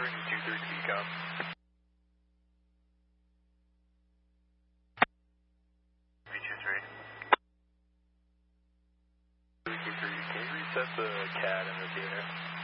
23 to BCOM. 323. 323, can you reset the CAD indicator?